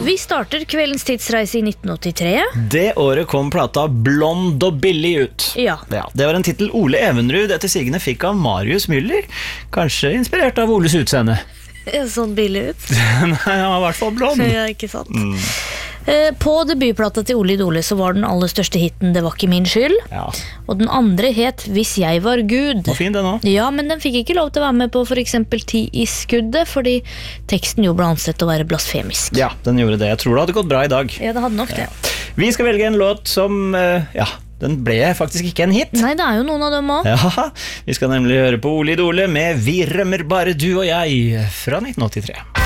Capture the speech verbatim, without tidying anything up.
Vi starter kveldens tidsreise i nitten åttitre. Det året kom plata Blond og billig ut. Ja. Ja, det var en titel Ole Evenrud etter sigende fikk av Marius Müller. Kanskje inspirert av Oles utseende. Sånn billig ut. Nei, han var i hvert fall blond. Ja, ikke sant. Mm. På debutplata til Ole Idole så var den aller største hitten Det var ikke min skyld. Ja. Og den andre het Hvis jeg var Gud. Var fin den også. Ja, men den fikk ikke lov til å være med på for eksempel Ti i skuddet, fordi teksten jo ble ansett å være blasfemisk. Ja, den gjorde det. Jeg tror det hadde gått bra i dag. Ja, det hadde nok det. Ja. Vi skal velge en låt som, ja, den ble faktisk ikke en hit. Nei, det er jo noen av dem også. Ja, vi skal nemlig høre på Ole Idole med Vi rømmer bare du og jeg fra nitten åttitre.